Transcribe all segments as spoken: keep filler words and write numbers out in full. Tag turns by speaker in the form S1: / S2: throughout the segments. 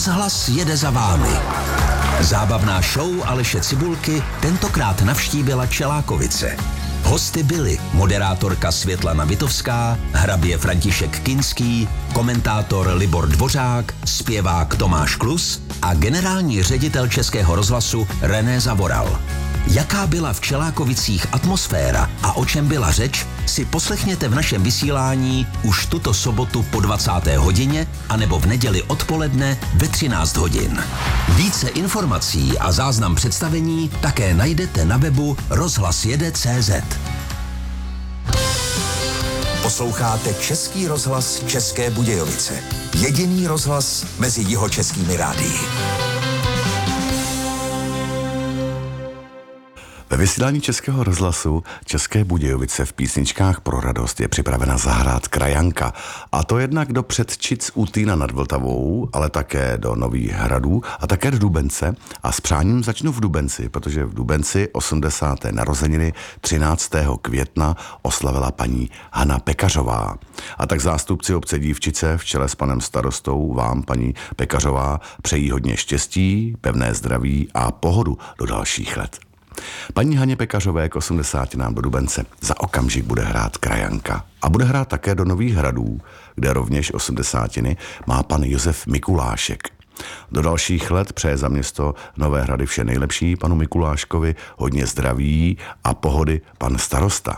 S1: Rozhlas jede za vámi. Zábavná show Aleše Cibulky tentokrát navštívila Čelákovice. Hosty byli moderátorka Světlana Vitovská, hrabě František Kinský, komentátor Libor Dvořák, zpěvák Tomáš Klus a generální ředitel Českého rozhlasu René Zavoral. Jaká byla v Čelákovicích atmosféra a o čem byla řeč, si poslechněte v našem vysílání už tuto sobotu po dvacáté hodině anebo v neděli odpoledne ve třináct hodin. Více informací a záznam představení také najdete na webu rozhlas jede tečka cé zet. Posloucháte Český rozhlas České Budějovice. Jediný rozhlas mezi jihočeskými rádii.
S2: Ve vysílání Českého rozhlasu České Budějovice v písničkách pro radost je připravena zahrát krajanka. A to jednak do Předčic u Týna nad Vltavou, ale také do Nových Hradů a také do Dubence. A s přáním začnu v Dubenci, protože v Dubenci osmdesáté narozeniny třináctého května oslavila paní Hana Pekařová. A tak zástupci obce Dívčice v čele s panem starostou vám, paní Pekařová, přejí hodně štěstí, pevné zdraví a pohodu do dalších let. Paní Haně Pekařové k osmdesáti nám do Dubence za okamžik bude hrát krajanka. A bude hrát také do Nových Hradů, kde rovněž osmdesátiny má pan Josef Mikulášek. Do dalších let přeje za město Nové Hrady vše nejlepší panu Mikuláškovi, hodně zdraví a pohody pan starosta.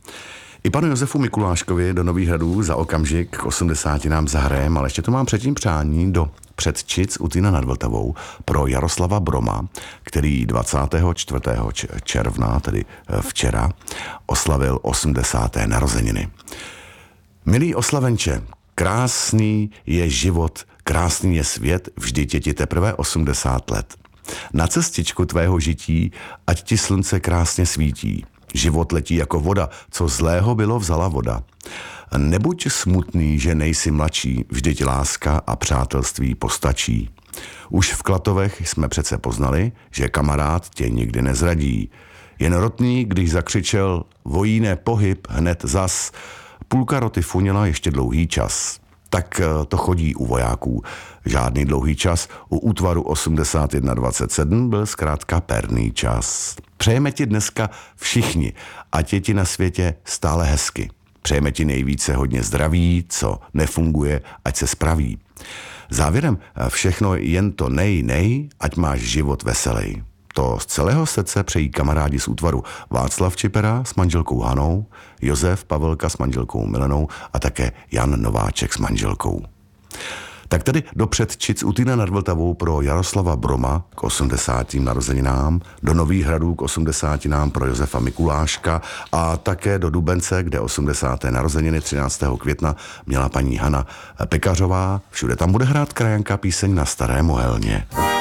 S2: I panu Josefu Mikuláškovi do Nových Hradů za okamžik k osmdesáti nám zahrajem, ale ještě to mám předtím přání do Předčic u Týna nad Vltavou pro Jaroslava Broma, který dvacátého čtvrtého června, tedy včera, oslavil osmdesáté narozeniny. Milý oslavenče, krásný je život, krásný je svět, vždyť je ti teprve osmdesát let. Na cestičku tvého žití, ať ti slunce krásně svítí. Život letí jako voda, co zlého bylo vzala voda. Nebuď smutný, že nejsi mladší, vždyť láska a přátelství postačí. Už v Klatovech jsme přece poznali, že kamarád tě nikdy nezradí. Jen Rotný, když zakřičel vojíne pohyb hned zas, půlka roty funěla ještě dlouhý čas. Tak to chodí u vojáků. Žádný dlouhý čas u útvaru osmdesát jedna dvacet sedm byl zkrátka perný čas. Přejeme ti dneska všichni, ať je ti na světě stále hezky. Přejeme ti nejvíce hodně zdraví, co nefunguje, ať se spraví. Závěrem všechno jen to nej, nej, ať máš život veselej. To z celého srdce přejí kamarádi z útvaru Václav Čipera s manželkou Hanou, Josef Pavelka s manželkou Milenou a také Jan Nováček s manželkou. Tak tedy do Předčic u Týna nad Vltavou pro Jaroslava Broma k osmdesátým narozeninám, do Nových Hradů k osmdesátinám pro Josefa Mikuláška a také do Dubence, kde osmdesáté narozeniny třináctého května měla paní Hana Pekařová. Všude tam bude hrát krajanka píseň Na staré Mohelně.